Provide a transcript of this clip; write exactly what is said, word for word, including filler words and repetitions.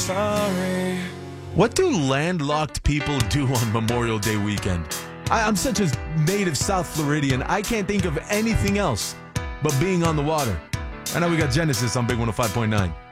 sorry. What do landlocked people do on Memorial Day weekend? I, I'm such a native South Floridian, I can't think of anything else but being on the water. I know we got Genesis on Big one oh five point nine.